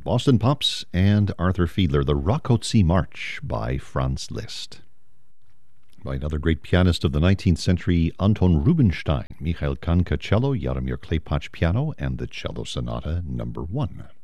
Boston Pops and Arthur Fiedler, the Rákóczi March by Franz Liszt. By another great pianist of the 19th century, Anton Rubinstein, Mikhail Kanka cello, Jaromir Klepacz piano, and the Cello Sonata No. 1.